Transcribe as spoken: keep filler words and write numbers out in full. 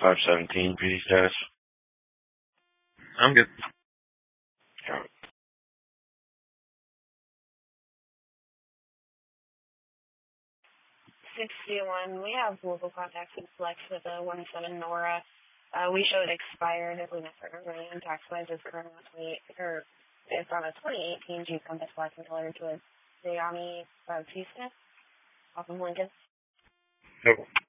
five seventeen P D status. I'm good. Yeah. sixty-one, we have local contacts with Flex with a one seven Nora. Uh, we showed expired if we missed our running tax wise is currently on twenty or it's on a twenty eighteen Jeep Compass Black and colored to a Xiaomi uh, T-Smith off of Lincoln. Nope.